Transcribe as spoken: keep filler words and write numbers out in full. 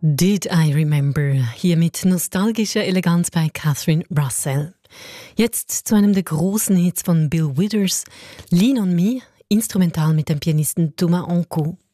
Did I Remember? Hier mit nostalgischer Eleganz bei Catherine Russell. Jetzt zu einem der großen Hits von Bill Withers, Lean on Me, instrumental mit dem Pianisten Thomas Ankou.